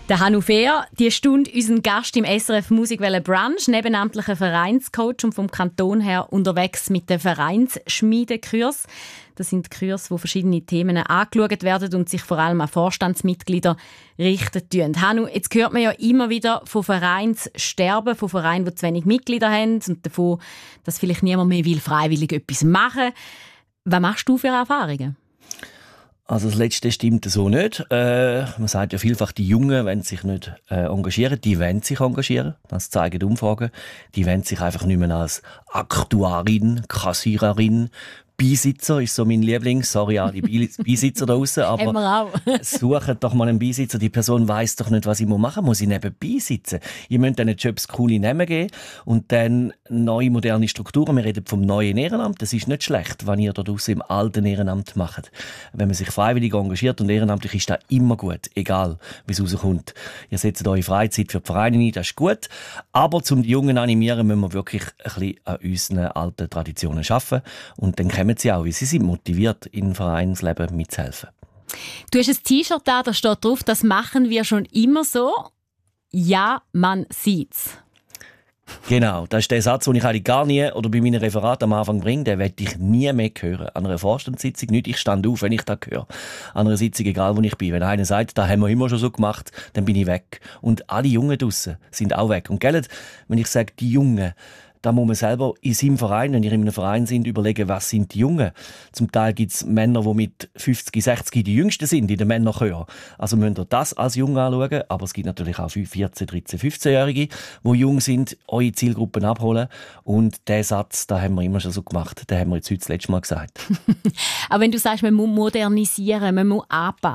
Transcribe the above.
Der Hannu Fehr, die Stunde unseren Gast im SRF Musikwelle Brunch, nebenamtlicher Vereinscoach und vom Kanton her unterwegs mit den Vereinsschmiedekurs. Das sind Kurse, wo verschiedene Themen angeschaut werden und sich vor allem an Vorstandsmitglieder richten. Hannu, jetzt hört man ja immer wieder von Vereinssterben, von Vereinen, die zu wenig Mitglieder haben und davon, dass vielleicht niemand mehr freiwillig etwas machen will. Was machst du für Erfahrungen? Also das Letzte stimmt so nicht. Man sagt ja vielfach, die Jungen wollen sich nicht engagieren. Die wollen sich engagieren. Das zeigen die Umfragen. Die wollen sich einfach nicht mehr als Aktuarin, Kassiererin, Beisitzer ist so mein Liebling. Sorry an die Beisitzer da draussen, aber sucht doch mal einen Beisitzer. Die Person weiss doch nicht, was ich machen muss. Ich nebenbei sitzen. Ihr müsst diesen Jobs coole Namen geben und dann neue, moderne Strukturen. Wir reden vom neuen Ehrenamt. Das ist nicht schlecht, was ihr da draussen im alten Ehrenamt macht. Wenn man sich freiwillig engagiert und ehrenamtlich ist das immer gut, egal wie es rauskommt. Ihr setzt eure Freizeit für die Vereine ein, das ist gut. Aber um die Jungen zu animieren, müssen wir wirklich ein bisschen an unseren alten Traditionen arbeiten. Und dann kommen sie auch, weil sie sind motiviert, im Vereinsleben mitzuhelfen. Du hast ein T-Shirt da steht drauf, das machen wir schon immer so. Ja, man sieht's. Genau, das ist der Satz, den ich eigentlich gar nie oder bei meinen Referaten am Anfang bringe, den werde ich nie mehr hören. An einer Vorstandssitzung nicht, ich stand auf, wenn ich das höre. An einer Sitzung, egal wo ich bin. Wenn einer sagt, das haben wir immer schon so gemacht, dann bin ich weg. Und alle Jungen draussen sind auch weg. Und gell, wenn ich sage, die Jungen, da muss man selber in seinem Verein, wenn ihr in einem Verein sind, überlegen, was sind die Jungen. Zum Teil gibt es Männer, die mit 50, 60 die Jüngsten sind in den Männerchören. Also müsst ihr das als jung anschauen. Aber es gibt natürlich auch 14, 13, 15-Jährige, die jung sind, eure Zielgruppen abholen. Und diesen Satz, den haben wir immer schon so gemacht. Den haben wir jetzt heute das letzte Mal gesagt. Aber wenn du sagst, man muss modernisieren, man muss anpassen.